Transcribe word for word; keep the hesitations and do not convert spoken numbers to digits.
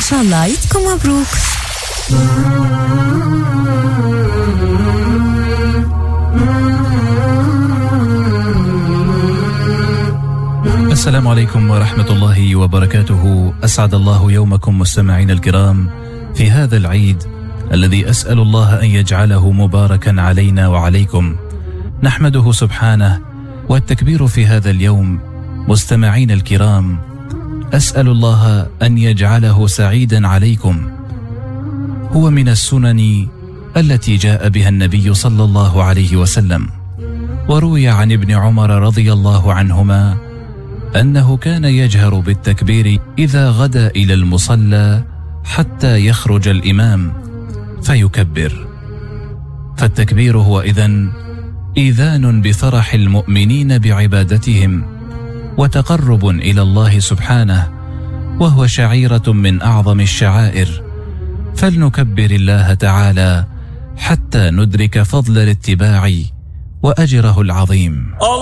شاء الله عيدكم مبروك. السلام عليكم ورحمة الله وبركاته. أسعد الله يومكم مستمعين الكرام في هذا العيد الذي أسأل الله أن يجعله مباركا علينا وعليكم. نحمده سبحانه، والتكبير في هذا اليوم مستمعين الكرام أسأل الله أن يجعله سعيدا عليكم. هو من السنن التي جاء بها النبي صلى الله عليه وسلم، وروي عن ابن عمر رضي الله عنهما أنه كان يجهر بالتكبير إذا غدا إلى المصلى حتى يخرج الإمام فيكبر. فالتكبير هو إذن إيذان بفرح المؤمنين بعبادتهم وتقرب إلى الله سبحانه، وهو شعيرة من أعظم الشعائر، فلنكبر الله تعالى حتى ندرك فضل الاتباع وأجره العظيم.